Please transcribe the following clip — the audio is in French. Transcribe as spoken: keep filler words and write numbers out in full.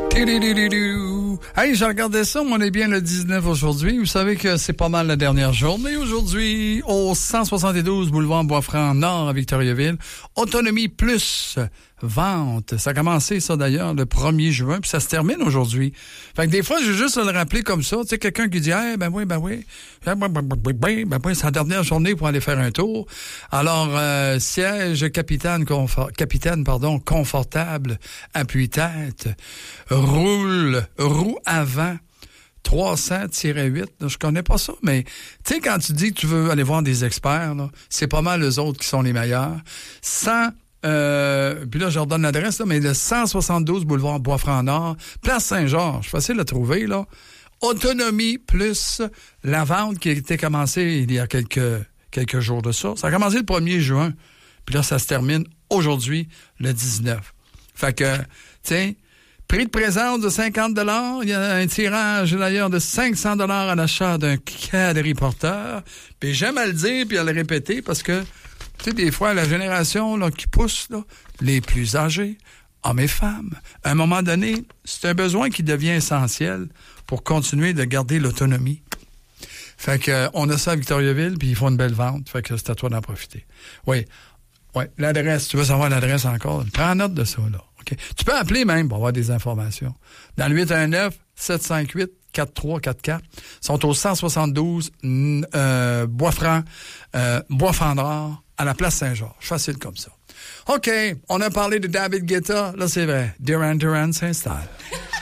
Hey, j'ai regardé ça, on est bien le dix-neuf aujourd'hui. Vous savez que c'est pas mal la dernière journée aujourd'hui. Au cent soixante-douze boulevard Bois-Franc-Nord à Victoriaville. Autonomie plus vente. Ça a commencé, ça, d'ailleurs, le premier juin, puis ça se termine aujourd'hui. Fait que des fois, je vais juste le rappeler comme ça. Tu sais, quelqu'un qui dit, hey, ben oui, ben oui, ben oui, ben oui, c'est la dernière journée pour aller faire un tour. Alors, euh, siège capitaine, confort, capitaine, pardon, confortable, appuie-tête, roule, roue avant, trois cents huit. Je connais pas ça, mais tu sais, quand tu dis que tu veux aller voir des experts, là, c'est pas mal eux autres qui sont les meilleurs. cent Euh, puis là, je leur donne l'adresse, là, mais le cent soixante-douze boulevard Bois-Franc-Nord, place Saint-Georges, facile à trouver, là. Autonomie plus la vente qui a été commencée il y a quelques, quelques jours de ça. Ça a commencé le premier juin. Puis là, ça se termine aujourd'hui, le dix-neuf. Fait que, tiens, prix de présence de cinquante dollars. Il y a un tirage, d'ailleurs, de cinq cents dollars à l'achat d'un quadriporteur. Puis j'aime à le dire puis à le répéter parce que tu sais, des fois, la génération là, qui pousse, là, les plus âgés, hommes et femmes, à un moment donné, c'est un besoin qui devient essentiel pour continuer de garder l'autonomie. Fait que euh, on a ça à Victoriaville, puis ils font une belle vente. Fait que c'est à toi d'en profiter. Oui, oui, l'adresse, tu veux savoir l'adresse encore? Prends note de ça, là. Okay? Tu peux appeler même pour avoir des informations. Dans le huit un neuf, sept cinq huit, quatre trois quatre quatre. Ils sont au cent soixante-douze euh, Bois-Franc, euh, Bois-Franc-Nord, à la place Saint-Georges. Facile comme ça. OK, on a parlé de David Guetta. Là, c'est vrai. Duran Duran s'installe.